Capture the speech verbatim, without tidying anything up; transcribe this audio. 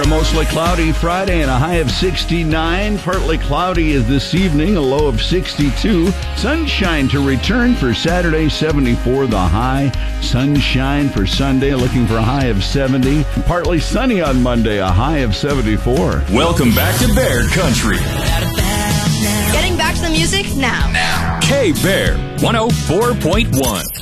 mostly cloudy Friday and a high of sixty-nine. Partly cloudy is this evening, a low of sixty-two. Sunshine to return for Saturday, seventy-four the high. Sunshine for Sunday, looking for a high of seventy. Partly sunny on Monday, a high of seventy-four. Welcome back to Bear Country. Getting back to the music now. Now. K-Bear, one oh four point one.